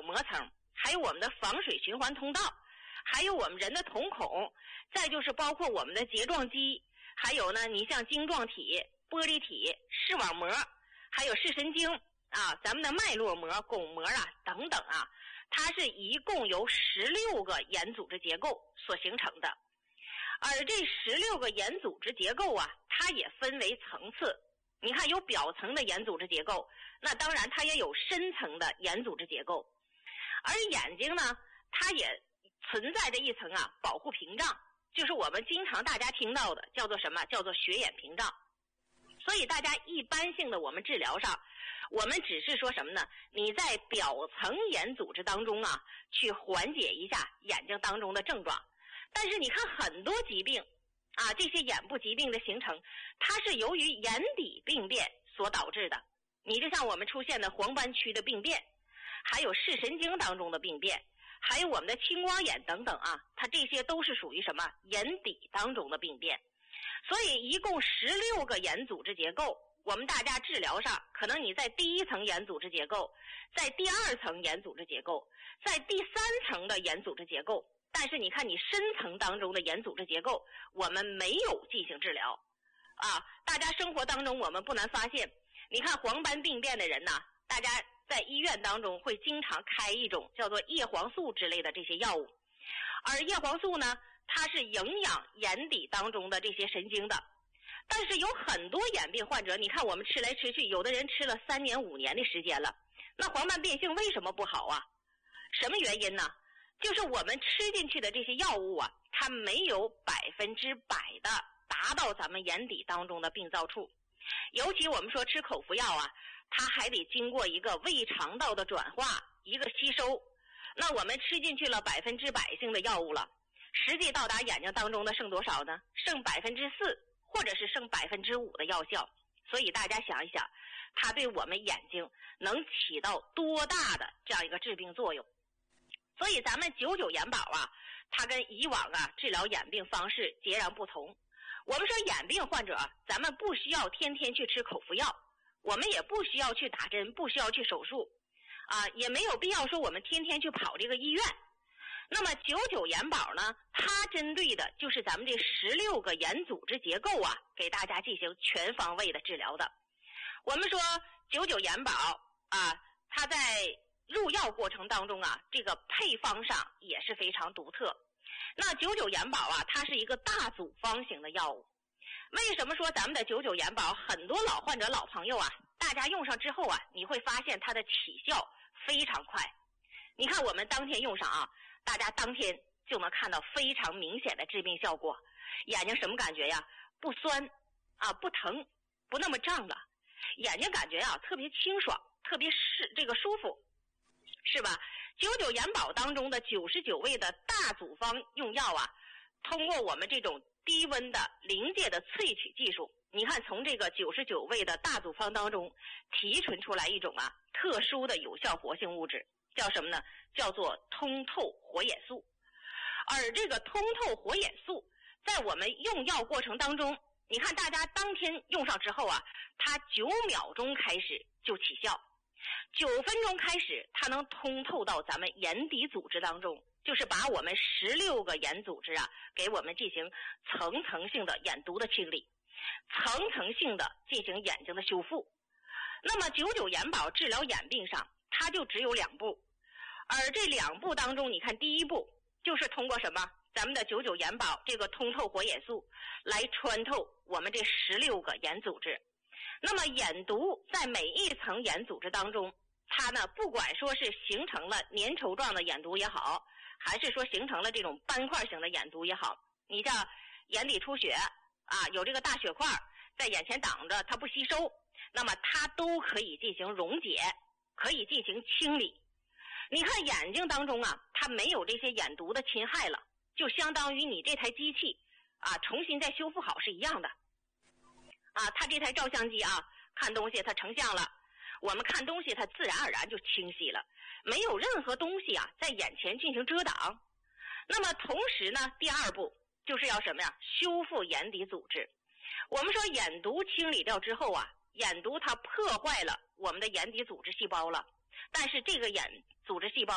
膜层，还有我们的防水循环通道，还有我们人的瞳孔，再就是包括我们的睫状肌，还有呢你像晶状体、玻璃体、视网膜，还有视神经啊，咱们的脉络膜、巩膜啊等等啊，它是一共由16个眼组织结构所形成的。而这16个眼组织结构啊，它也分为层次。你看有表层的眼组织结构，那当然它也有深层的眼组织结构。而眼睛呢，它也存在着一层啊保护屏障，就是我们经常大家听到的叫做什么？叫做血眼屏障。所以大家一般性的我们治疗上，我们只是说什么呢？你在表层眼组织当中啊，去缓解一下眼睛当中的症状。但是你看很多疾病啊，这些眼部疾病的形成，它是由于眼底病变所导致的。你就像我们出现的黄斑区的病变，还有视神经当中的病变，还有我们的青光眼等等啊，它这些都是属于什么？眼底当中的病变。所以一共16个眼组织结构，我们大家治疗上，可能你在第一层眼组织结构，在第二层眼组织结构，在第三层的眼组织结构，但是你看你深层当中的眼组织结构，我们没有进行治疗啊。大家生活当中我们不难发现，你看黄斑病变的人呢，大家在医院当中会经常开一种叫做叶黄素之类的这些药物，而叶黄素呢，它是营养眼底当中的这些神经的。但是有很多眼病患者，你看我们吃来吃去，有的人吃了3年5年的时间了，那黄斑变性为什么不好啊？什么原因呢？就是我们吃进去的这些药物啊，它没有100%的达到咱们眼底当中的病灶处。尤其我们说吃口服药啊，它还得经过一个胃肠道的转化，一个吸收。那我们吃进去了100%性的药物了，实际到达眼睛当中的剩多少呢？剩4%或者是剩5%的药效。所以大家想一想，它对我们眼睛能起到多大的这样一个治病作用。所以咱们99眼保啊，它跟以往啊治疗眼病方式截然不同。我们说眼病患者，咱们不需要天天去吃口服药，我们也不需要去打针，不需要去手术啊，也没有必要说我们天天去跑这个医院。那么99眼保呢，它针对的就是咱们这16个眼组织结构啊，给大家进行全方位的治疗的。我们说99眼保啊，它在入药过程当中啊，这个配方上也是非常独特。那99眼保啊，它是一个大组方型的药物。为什么说咱们的99眼保很多老患者老朋友啊，大家用上之后啊，你会发现它的起效非常快。你看我们当天用上啊，大家当天就能看到非常明显的治病效果。眼睛什么感觉呀？不酸啊，不疼，不那么胀了，眼睛感觉啊特别清爽，特别舒服，是吧？99眼保当中的99味的大组方用药啊，通过我们这种低温的临界的萃取技术，你看从这个99味的大组方当中提纯出来一种啊特殊的有效活性物质，叫什么呢？叫做通透活眼素。而这个通透活眼素在我们用药过程当中，你看大家当天用上之后啊，它9秒钟开始就起效，9分钟开始它能通透到咱们眼底组织当中，就是把我们16个眼组织啊给我们进行层层性的眼毒的清理，层层性的进行眼睛的修复。那么99眼保治疗眼病上，它就只有2步，而这2步当中，你看第一步就是通过什么？咱们的99眼保这个通透活眼素来穿透我们这16个眼组织。那么眼毒在每一层眼组织当中，它呢不管说是形成了粘稠状的眼毒也好，还是说形成了这种斑块型的眼毒也好，你像眼底出血啊，有这个大血块在眼前挡着它不吸收，那么它都可以进行溶解，可以进行清理。你看眼睛当中啊，它没有这些眼毒的侵害了，就相当于你这台机器啊重新再修复好是一样的啊。它这台照相机啊，看东西它成像了，我们看东西它自然而然就清晰了，没有任何东西啊在眼前进行遮挡。那么同时呢，第2步就是要什么呀？修复眼底组织。我们说眼毒清理掉之后啊，眼毒它破坏了我们的眼底组织细胞了，但是这个眼组织细胞